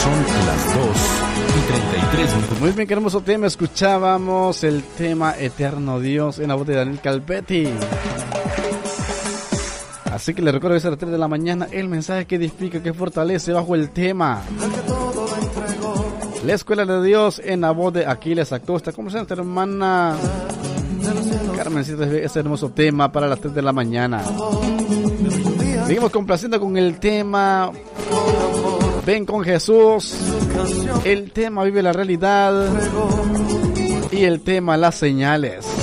Son las 2:33. Muy bien, qué hermoso tema. Escuchábamos el tema Eterno Dios en la voz de Daniel Calvetti. Así que les recuerdo que es a las 3 de la mañana el mensaje que edifica, que fortalece bajo el tema La Escuela de Dios en la voz de Aquiles Acosta. ¿Cómo se llama nuestra hermana Carmencita? Ese hermoso tema para las 3 de la mañana. Seguimos complaciendo con el tema Ven con Jesús, el tema Vive la Realidad y el tema Las Señales.